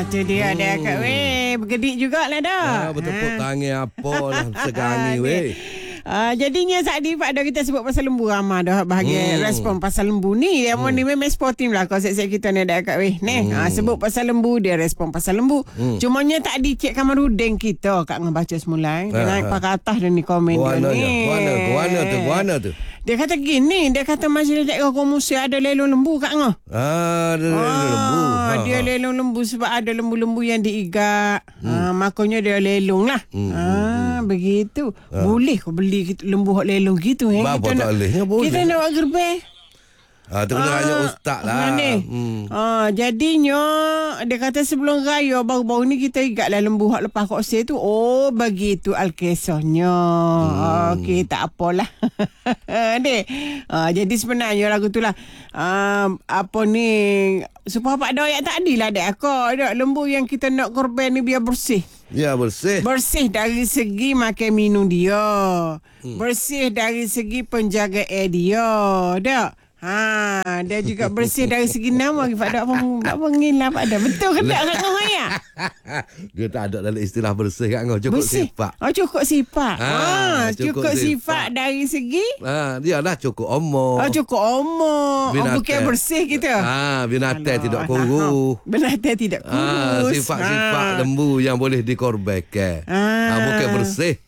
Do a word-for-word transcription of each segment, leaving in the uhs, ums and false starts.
tu dia hmm. dia kat weh. Bergedik jugalah dah. Ha, bertepuk ha. tangan apa lah segangi weh. Uh, jadinya Sadi Pak Dah kita sebut pasal lembu ramah dah bahagian hmm. respon pasal lembu ni. Yang hmm. ni memang sporting lah konsep kita ni ada kat weh. Ni hmm. uh, sebut pasal lembu dia respon pasal lembu. Hmm. Cumanya tak dicek Kamarudin kita kat ngebaca semula. Eh. Dia ha, naik ha. pakai atas dia ni komen dia ni. Guana guana tu guana tu. Dia kata gini, dia kata masyarakat komusi ada lelong lembu kat ngah. Ah, ada lelong ah, lembu. Ha, dia ha. lelong lembu sebab ada lembu-lembu yang diigak. Hmm. Ah, makanya dia lelong lah. Hmm. Ah, begitu. Ha. Boleh kau beli gitu, lembu hok lelong gitu eh. Bapa tak boleh. Kita nak buat gerbang. Ah, tu kena tanya ah, ustaz lah. Hmm. Ah, jadinya dia kata sebelum raya baru-baru ni kita igatlah lembu hak lepas kokse tu. Oh, begitu alkesahnya. Hmm. Okey, tak apalah. Dek. Ah, jadi sebenarnya lagu tu lah. Ah, apa ni supaya Pak Doyak tak adilah dek aku. Dek, lembu yang kita nak korban ni biar bersih. Ya, bersih. Bersih dari segi makan minum dia. Hmm. Bersih dari segi penjaga air dia. Dek. Ha, dia juga bersih dari segi nama Pak Dak pun tak mengilah Pak Dak. Betul ke tak kat ngau ya? Dia tak ada dalam istilah bersih kat ngau, cukup bersih. Sifat. Oh, cukup sifat. Ha, ha cukup, cukup sifat. sifat dari segi ha, dia lah cukup umur. Oh, cukup umur. Oh, bukan bersih kita. Ha, binatang tidak kurus. Binatang tidak kurus. Ha, sifat-sifat ha. lembu yang boleh dikorbankan. Ha. Ha, bukan bersih.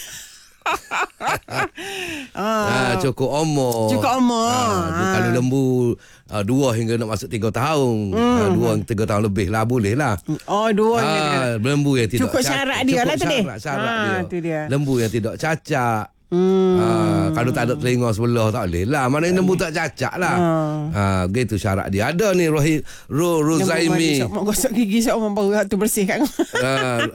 ah, cukup umur. Cukup umur. Ah, kalau lembu ah, dua hingga nak masuk tiga tahun, hmm. ah, dua tiga tahun lebih lah boleh lah. Oh, dua. Ah, lembu yang tidak cukup syarat dia lah tadi. Syarat, syarat ah, dia. dia. Lembu yang tidak cacat. Hmm. Ah, kalau tak ada telinga sebelah tak boleh lah. Maknanya lembu tak cacat lah. Ah. Ah, begitu syarat dia. Ada ni Rohi Ro Rozaimi. Sok gosok gigi sok orang baru tu bersih kan. Ah,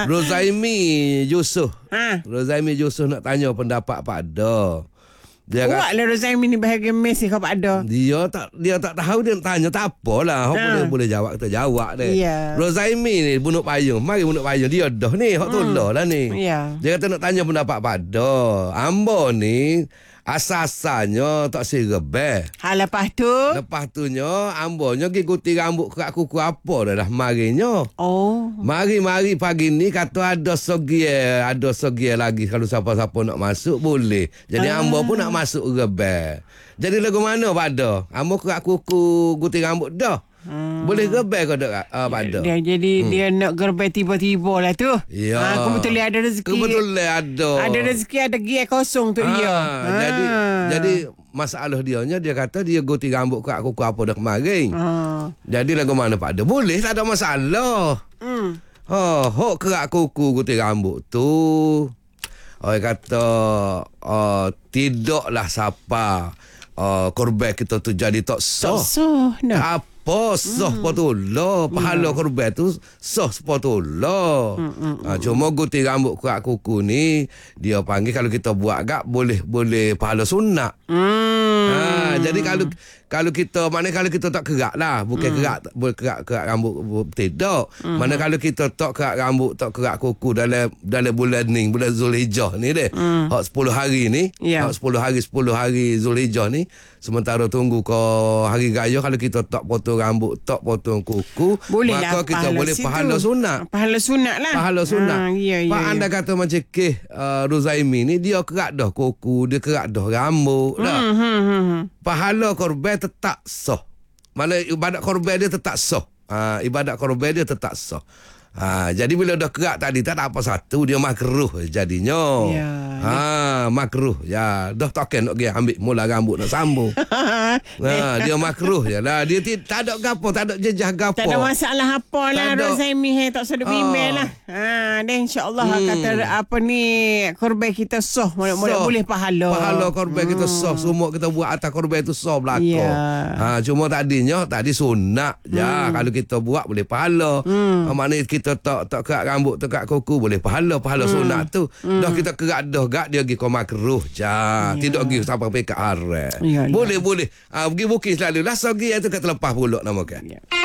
Rozaimi Yusof. Ha. Rozaimi Yusof nak tanya pendapat Pak Da. Dia Buat lah Rozaimi ni bahagian mesej kau Pak Da. Dia tak dia tak tahu, dia nak tanya tak apalah. Hok ha. boleh boleh jawab, kita jawab deh. Yeah. Rozaimi ni bunuh payung. Mari bunuh payung dia dah ni. Hok hmm. tolak lah ni. Yeah. Dia kata nak tanya pendapat Pak Da. Ambo ni asas-asalnya tak sirebeh. Ha, lepas tu? Lepas tu nya ambonya pergi guti rambut kerak kuku apa dah dah marinya. Oh. Mari-mari pagi ni kata ada sogie, ada sogie lagi kalau siapa-siapa nak masuk boleh. Jadi ah. ambo pun nak masuk rebel. Jadi lagu mana Pak Da? Ambo kerak kuku guti rambut dah. Hmm. Boleh gerbel kau tak uh, Pak Da? Dia jadi hmm. dia nak gerbel tiba-tiba lah tu. Ya. Ha, kebetulan ada rezeki. Kebetulan ada. Ada rezeki, ada gear kosong tu ha, dia. Ha. Jadi jadi masalah dia nya dia kata dia guti rambut kerak kuku apa dah kemarin. Ha. Jadi lagu mana Pak Da? Boleh, tak ada masalah. Hmm. Ha, hok kerak kuku guti rambut tu. Orang kata uh, tidaklah siapa uh, korban kita tu jadi tak sah. Tak sah. Nah. Apa sah hmm. sepatutnya pahala yeah. korban tu sah sepatutnya. Hmm, hmm, ha, cuma guti rambut kerak kuku ni dia panggil kalau kita buat agak boleh boleh pahala sunat. Hmm. Ha, jadi kalau kalau kita mana kalau kita tak kerak lah, bukan hmm. kerak boleh kerak kerak rambut tidak. Hmm. Mana kalau kita tak kerak rambut, tak kerak kuku dalam dalam bulan ni, bulan Zulhijjah ni deh. Hmm. Hak sepuluh hari ni, yeah. hak sepuluh hari sepuluh hari Zulhijjah ni, sementara tunggu ke hari raya kalau kita tak potong rambut, tak potong kuku, boleh maka lah, kita boleh situ. pahala sunat. Pahala sunat lah. Pahala sunat. Ha, ya, ya, Pak ya. anda kata macam ke uh, Rozaimi ni dia kerak dah kuku, dia kerak dah rambut dah. Hmm, hmm, hmm. Pahala korban tetap sah. Mana ibadat korban dia tetap sah. Ha, ibadat korban dia tetap sah. Ha, jadi bila dah kerak tadi tak ada apa satu, dia makruh jadinya. Ya, ha, makruh. Ya, dah token nak pergi ambil mula rambut nak sambung. Ha, dia makruh je lah. Dia t- tak ada gapo, tak ada jejak gapo. Tak ada masalah apa lah Rozaimi he, tak sedap bimbel lah. Ha, dan insya-Allah hmm. kata apa ni korban kita sah, boleh boleh pahala. Pahala korban hmm. kita sah, semua kita buat atas korban itu sah belaka. Ya. Ha, cuma tadinya tadi sunat. Ya, hmm. kalau kita buat boleh pahala. Hmm. Ha, maknanya kita kita tak tak kerak rambut, tak kerak kuku boleh pahala pahala hmm. sunat tu. Hmm. Dah kita kerak dah gak dia pergi ke makruh ja. Ya. Tidak pergi sampai pekat haram. Ya, boleh ya. boleh. Ah ha, pergi bukit selalu lah sagi itu kat terlepas pulak nama kan. Ya.